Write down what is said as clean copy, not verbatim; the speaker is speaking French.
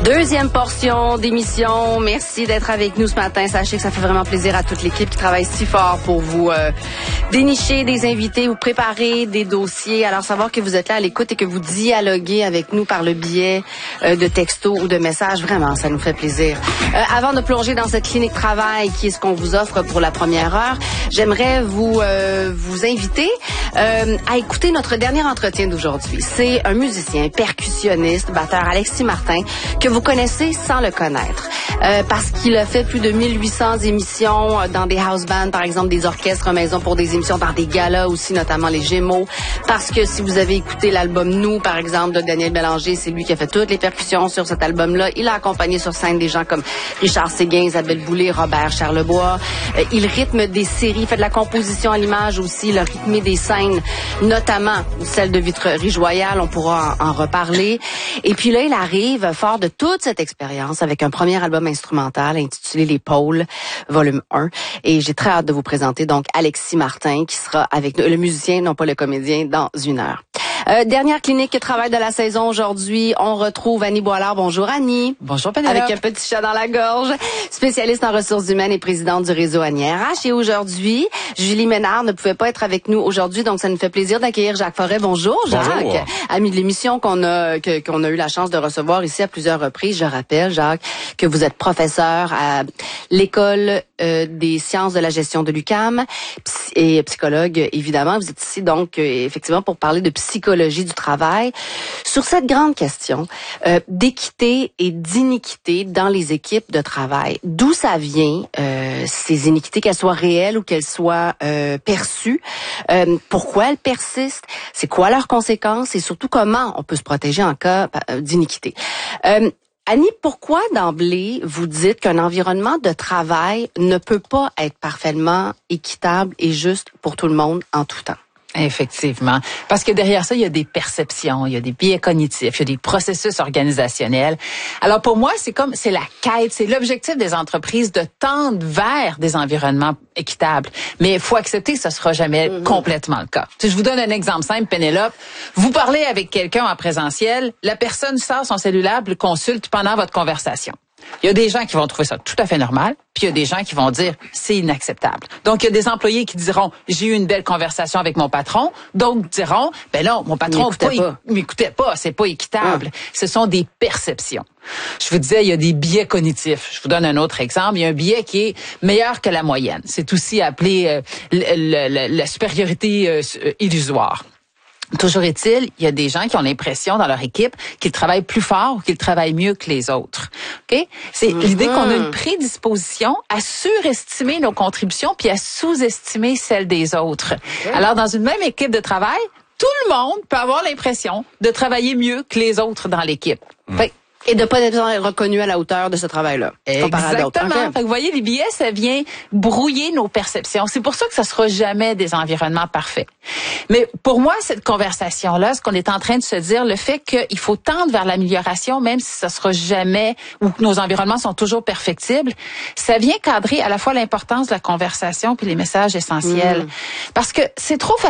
Deuxième portion d'émission. Merci d'être avec nous ce matin. Sachez que ça fait vraiment plaisir à toute l'équipe qui travaille si fort pour vous dénicher des invités, vous préparer des dossiers. Alors, savoir que vous êtes là à l'écoute et que vous dialoguez avec nous par le biais de textos ou de messages, vraiment, ça nous fait plaisir. Avant de plonger dans cette clinique travail qui est ce qu'on vous offre pour la première heure, j'aimerais vous inviter à écouter notre dernier entretien d'aujourd'hui. C'est un musicien, percussionniste, batteur Alexis Martin, que vous connaissez sans le connaître. Parce qu'il a fait plus de 1800 émissions dans des house bands, par exemple des orchestres maison pour des émissions, dans des galas aussi, notamment les Gémeaux. Parce que si vous avez écouté l'album Nous, par exemple, de Daniel Bélanger, c'est lui qui a fait toutes les percussions sur cet album-là. Il a accompagné sur scène des gens comme Richard Séguin, Isabelle Boulay, Robert Charlebois. Il rythme des séries, fait de la composition à l'image aussi. Il a rythmé des scènes, notamment celle de Vitrerie-Joyal. On pourra en reparler. Et puis là, il arrive fort de toute cette expérience avec un premier album instrumental intitulé Les Pôles, volume 1. Et j'ai très hâte de vous présenter donc Alexis Martin qui sera avec nous, le musicien, non pas le comédien, dans une heure. Dernière clinique travail de la saison aujourd'hui. On retrouve Annie Boilard. Bonjour Annie. Bonjour Pénélope. Avec un petit chat dans la gorge. Spécialiste en ressources humaines et présidente du réseau Annie RH. Et aujourd'hui, Julie Ménard ne pouvait pas être avec nous aujourd'hui, donc ça nous fait plaisir d'accueillir Jacques Forêt. Bonjour Jacques. Bonjour. Ami de l'émission qu'on a eu la chance de recevoir ici à plusieurs reprises. Je rappelle, Jacques, que vous êtes professeur à l'école des sciences de la gestion de l'UQAM et psychologue, évidemment. Vous êtes ici donc effectivement pour parler de psychologie du travail. Sur cette grande question d'équité et d'iniquité dans les équipes de travail, d'où ça vient, ces iniquités, qu'elles soient réelles ou qu'elles soient perçues, pourquoi elles persistent, c'est quoi leurs conséquences et surtout comment on peut se protéger en cas d'iniquité. Annie, pourquoi d'emblée vous dites qu'un environnement de travail ne peut pas être parfaitement équitable et juste pour tout le monde en tout temps? Effectivement. Parce que derrière ça, il y a des perceptions, il y a des biais cognitifs, il y a des processus organisationnels. Alors pour moi, c'est la quête, c'est l'objectif des entreprises de tendre vers des environnements équitables. Mais il faut accepter que ce sera jamais complètement le cas. Si je vous donne un exemple simple, Pénélope. Vous parlez avec quelqu'un en présentiel, la personne sort son cellulaire, le consulte pendant votre conversation. Il y a des gens qui vont trouver ça tout à fait normal, puis il y a des gens qui vont dire c'est inacceptable. Donc il y a des employés qui diront j'ai eu une belle conversation avec mon patron, d'autres diront ben non, mon patron m'écoutait pas, c'est pas équitable. Ce sont des perceptions. Je vous disais il y a des biais cognitifs. Je vous donne un autre exemple, il y a un biais qui est meilleur que la moyenne. C'est aussi appelé la supériorité illusoire. Toujours est-il, il y a des gens qui ont l'impression dans leur équipe qu'ils travaillent plus fort ou qu'ils travaillent mieux que les autres. OK? C'est l'idée qu'on a une prédisposition à surestimer nos contributions puis à sous-estimer celles des autres. Alors, dans une même équipe de travail, tout le monde peut avoir l'impression de travailler mieux que les autres dans l'équipe. Et de pas être reconnu à la hauteur de ce travail-là. Exactement. Fait que vous voyez, les biais, ça vient brouiller nos perceptions. C'est pour ça que ça sera jamais des environnements parfaits. Mais pour moi, cette conversation-là, ce qu'on est en train de se dire, le fait qu'il faut tendre vers l'amélioration, même si ça sera jamais, ou que nos environnements sont toujours perfectibles, ça vient cadrer à la fois l'importance de la conversation puis les messages essentiels. Parce que c'est trop